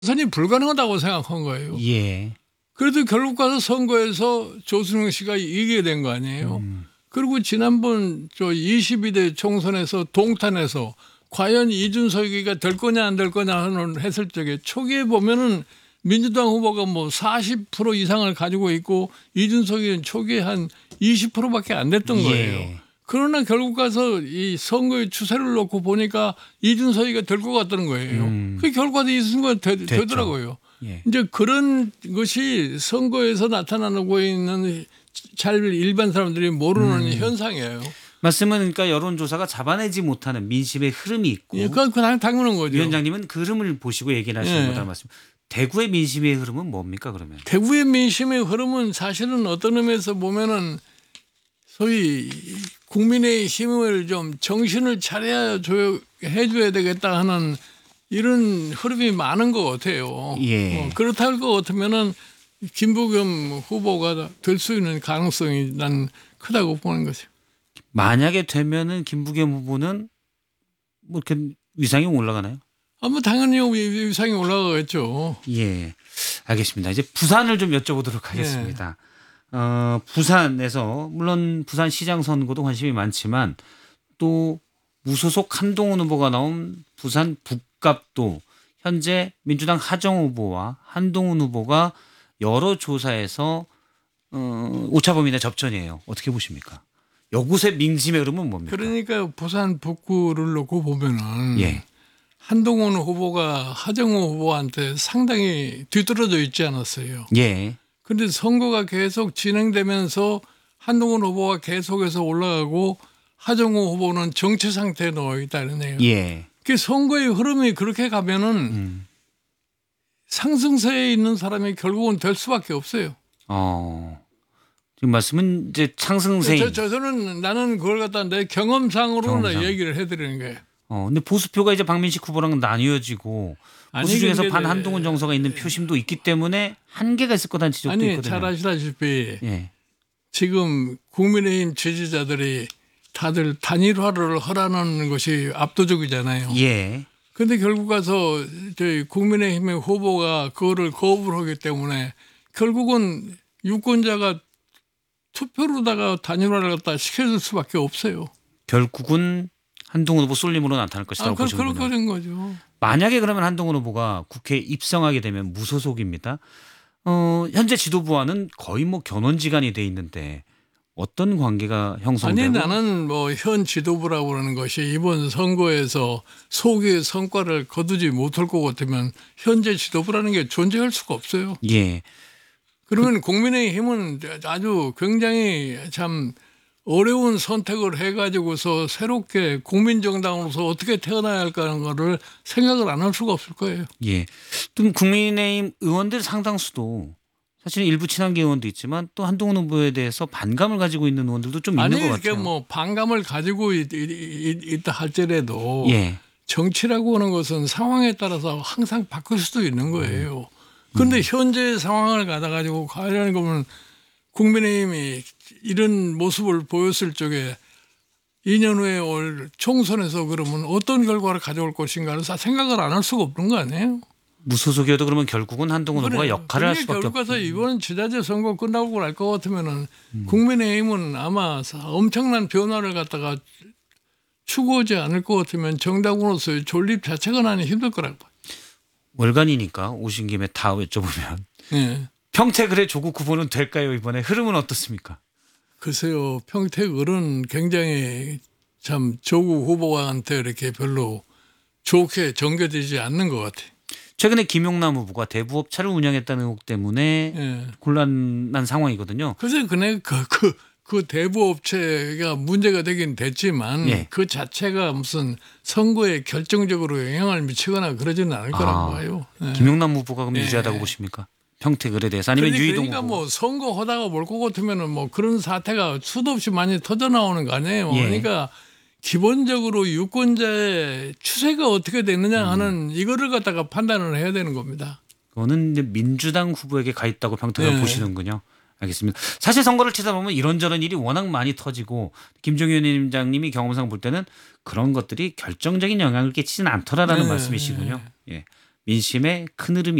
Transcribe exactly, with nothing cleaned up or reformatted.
선이 불가능하다고 생각한 거예요. 예. 그래도 결국 가서 선거에서 조순영 씨가 이기게 된 거 아니에요. 음. 그리고 지난번 저 이십이 대 총선에서 동탄에서 과연 이준석이가 될 거냐 안 될 거냐 하는 했을 적에 초기에 보면은 민주당 후보가 뭐 사십 퍼센트 이상을 가지고 있고 이준석이는 초기에 한 이십 퍼센트밖에 안 됐던 거예요. 예. 그러나 결국 가서 이 선거의 추세를 놓고 보니까 이준석이가 될 것 같다는 거예요. 음. 그 결과도 이준석이 되, 됐죠. 되더라고요. 예. 이제 그런 것이 선거에서 나타나고 있는 잘 일반 사람들이 모르는 음. 현상이에요. 말씀은 그러니까 여론조사가 잡아내지 못하는 민심의 흐름이 있고 예, 그건 그건 당연한 거죠. 위원장님은 그 흐름을 보시고 얘기를 하시는 예. 거다 말씀. 대구의 민심의 흐름은 뭡니까 그러면? 대구의 민심의 흐름은 사실은 어떤 의미에서 보면은 소위 국민의 힘을 좀 정신을 차려야 줘- 해줘야 되겠다 하는 이런 흐름이 많은 것 같아요. 예. 어, 그렇다 할 것 같으면은 김부겸 후보가 될 수 있는 가능성이 난 크다고 보는 거죠. 만약에 되면은 김부겸 후보는 뭐 이렇게 위상이 올라가나요? 아마 당연히 위- 위상이 올라가겠죠. 예, 알겠습니다. 이제 부산을 좀 여쭤보도록 하겠습니다. 어, 부산에서 물론 부산 시장 선거도 관심이 많지만 또 무소속 한동훈 후보가 나온 부산 북갑도 현재 민주당 하정 후보와 한동훈 후보가 여러 조사에서 어, 오차 범위 내 접전이에요. 어떻게 보십니까? 여곳의 민심의 흐름은 뭡니까? 그러니까 부산 북구를 놓고 보면은 예. 한동훈 후보가 하정우 후보한테 상당히 뒤떨어져 있지 않았어요. 예. 그런데 선거가 계속 진행되면서 한동훈 후보가 계속해서 올라가고 하정우 후보는 정체 상태에 놓여 있다는 얘기예요. 예. 그 선거의 흐름이 그렇게 가면은 음. 상승세에 있는 사람이 결국은 될 수밖에 없어요. 어. 지금 말씀은 이제 상승세인. 저, 저, 저는 나는 그걸 갖다 내 경험상으로 경험상. 얘기를 해드리는 거예요. 어, 근데 보수표가 이제 박민식 후보랑 나뉘어지고 아니, 보수 중에서 근데 반 한동훈 정서가 있는 표심도 있기 때문에 한계가 있을 거다는 지적도 아니 있거든요. 잘 아시다시피 예. 지금 국민의힘 지지자들이 다들 단일화를 하라는 것이 압도적이잖아요. 예. 그런데 결국 가서 저희 국민의힘의 후보가 그거를 거부를 하기 때문에 결국은 유권자가 투표로다가 단일화를 갖다 시켜줄 수밖에 없어요. 결국은 한동훈 후보 쏠림으로 나타날 것이라고 아, 그, 보시는군요. 그렇게 된 거죠. 만약에 그러면 한동훈 후보가 국회에 입성하게 되면 무소속입니다. 어, 현재 지도부와는 거의 뭐 견원지간이 돼 있는데 어떤 관계가 형성되고? 아니 나는 뭐 현 지도부라고 그러는 것이 이번 선거에서 소기의 성과를 거두지 못할 것 같으면 현재 지도부라는 게 존재할 수가 없어요. 예. 그러면 국민의힘은 아주 굉장히 참 어려운 선택을 해가지고서 새롭게 국민정당으로서 어떻게 태어나야 할까 하는 거를 생각을 안 할 수가 없을 거예요. 예. 또 국민의힘 의원들 상당수도 사실 일부 친한계 의원도 있지만 또 한동훈 후보에 대해서 반감을 가지고 있는 의원들도 좀 아니 있는 것 이렇게 같아요. 뭐 반감을 가지고 있, 있, 있, 있다 할지라도 예. 정치라고 하는 것은 상황에 따라서 항상 바뀔 수도 있는 거예요. 그런데 음. 현재 상황을 가져가지고 가려는 거면 국민의힘이 이런 모습을 보였을 적에 이 년 후에 올 총선에서 그러면 어떤 결과를 가져올 것인가를 생각을 안 할 수가 없는 거 아니에요? 무소속이어도 그러면 결국은 한동훈 후보가 역할을 할 수밖에 결국 가서 없고. 이번 지자체 선거 끝나고 날 것 같으면은 음. 국민의힘은 아마 엄청난 변화를 갖다가 추구하지 않을 것 같으면 정당으로서의 존립 자체가 나는 힘들 거라고 봐요. 월간이니까 오신 김에 다 여쭤보면 예. 평택을의 조국 후보는 될까요? 이번에 흐름은 어떻습니까? 글쎄요, 평택을은 굉장히 참 조국 후보한테 이렇게 별로 좋게 전개되지 않는 것 같아요. 최근에 김용남 후보가 대부업체를 운영했다는 의혹 때문에 예. 곤란한 상황이거든요. 그래서 그네 그, 그, 그 대부업체가 문제가 되긴 됐지만 예. 그 자체가 무슨 선거에 결정적으로 영향을 미치거나 그러지는 않을 거라고 아, 봐요. 예. 김용남 후보가 그럼 예. 유리하다고 보십니까? 평택을에 대해서 아니면 그러니까, 유이동 그러니까 후보. 뭐 선거 하다가 뭘 것 같으면은 뭐 그런 사태가 수도 없이 많이 터져 나오는 거 아니에요. 예. 그러니까 기본적으로 유권자의 추세가 어떻게 되느냐 하는 음. 이거를 갖다가 판단을 해야 되는 겁니다. 그거는 이제 민주당 후보에게 가 있다고 평택을 네. 보시는군요. 알겠습니다. 사실 선거를 치다 보면 이런저런 일이 워낙 많이 터지고 김종현 위원장님이 경험상 볼 때는 그런 것들이 결정적인 영향을 끼치지는 않더라라는 네. 말씀이시군요. 예. 민심에 큰 흐름이